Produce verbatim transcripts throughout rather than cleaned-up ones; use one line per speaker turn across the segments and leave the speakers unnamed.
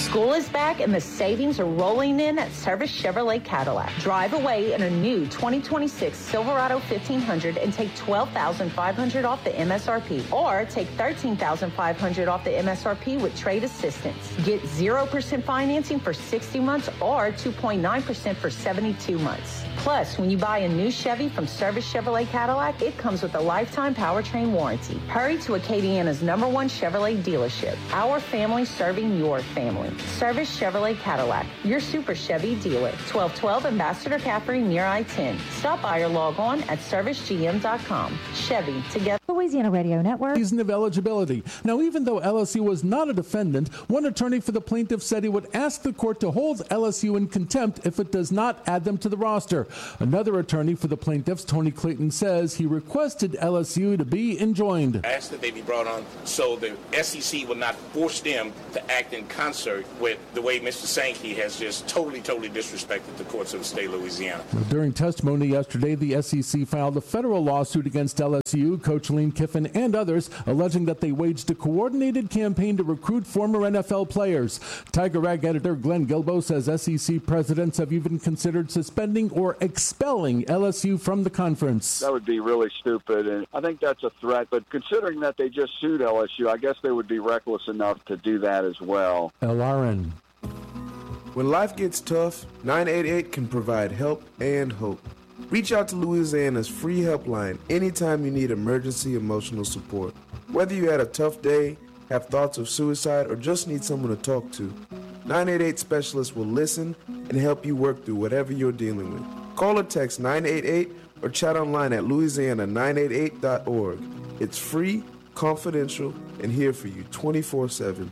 School is back and the savings are rolling in at Service Chevrolet Cadillac. Drive away in a new twenty twenty-six Silverado fifteen hundred and take twelve thousand five hundred dollars off the M S R P, or take thirteen thousand five hundred dollars off the M S R P with trade assistance. Get zero percent financing for sixty months or two point nine percent for seventy-two months. Plus, when you buy a new Chevy from Service Chevrolet Cadillac, it comes with a lifetime powertrain warranty. Hurry to Acadiana's number one Chevrolet dealership. Our family serving your family. Service Chevrolet Cadillac, your Super Chevy dealer. twelve twelve Ambassador Caffrey near I ten. Stop by or log on at service g m dot com. Chevy, together.
Louisiana Radio Network.
Season of eligibility. Now, even though L S U was not a defendant, one attorney for the plaintiff said he would ask the court to hold L S U in contempt if it does not add them to the roster. Another attorney for the plaintiffs, Tony Clayton, says he requested L S U to be enjoined.
I asked that they be brought on so the S E C would not force them to act in concert with the way Mister Sankey has just totally, totally disrespected the courts of the state of Louisiana.
During testimony yesterday, the S E C filed a federal lawsuit against L S U, Coach Lane Kiffin, and others, alleging that they waged a coordinated campaign to recruit former N F L players. Tiger Rag editor Glenn Gilbo says S E C presidents have even considered suspending or expelling L S U from the conference.
That would be really stupid, and I think that's a threat. But considering that they just sued L S U, I guess they would be reckless enough to do that as well.
L R N.
When life gets tough, nine eight eight can provide help and hope. Reach out to Louisiana's free helpline anytime you need emergency emotional support. Whether you had a tough day, have thoughts of suicide, or just need someone to talk to, nine eight eight specialists will listen and help you work through whatever you're dealing with. Call or text nine eight eight or chat online at louisiana nine eight eight dot org. It's free, confidential, and here for you twenty-four seven.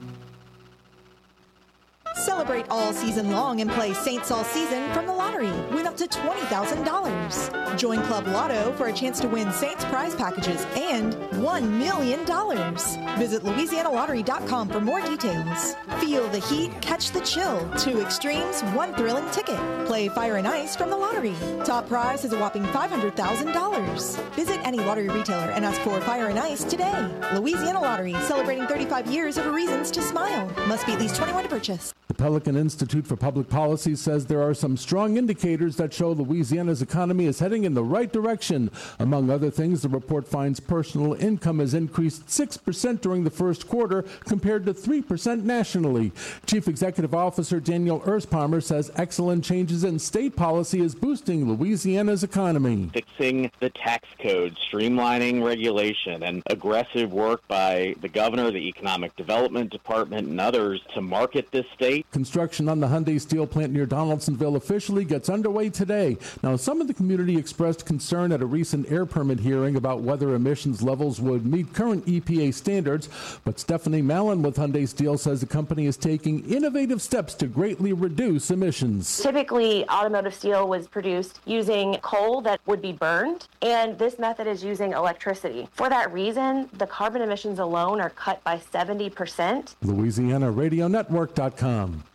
Celebrate all season long and play Saints all season from the lottery. Win up to twenty thousand dollars. Join Club Lotto for a chance to win Saints prize packages and one million dollars. Visit louisiana lottery dot com for more details. Feel the heat, catch the chill. Two extremes, one thrilling ticket. Play Fire and Ice from the lottery. Top prize is a whopping five hundred thousand dollars. Visit any lottery retailer and ask for Fire and Ice today. Louisiana Lottery, celebrating thirty-five years of reasons to smile. Must be at least twenty-one to purchase.
The Pelican Institute for Public Policy says there are some strong indicators that show Louisiana's economy is heading in the right direction. Among other things, the report finds personal income has increased six percent during the first quarter compared to three percent nationally. Chief Executive Officer Daniel Erspalmer says excellent changes in state policy is boosting Louisiana's economy.
Fixing the tax code, streamlining regulation, and aggressive work by the governor, the Economic Development Department, and others to market this state.
Construction on the Hyundai steel plant near Donaldsonville officially gets underway today. Now, some of the community expressed concern at a recent air permit hearing about whether emissions levels would meet current E P A standards, but Stephanie Mallon with Hyundai Steel says the company is taking innovative steps to greatly reduce emissions.
Typically, automotive steel was produced using coal that would be burned, and this method is using electricity. For that reason, the carbon emissions alone are cut by seventy percent.
Louisiana Radio Network dot com.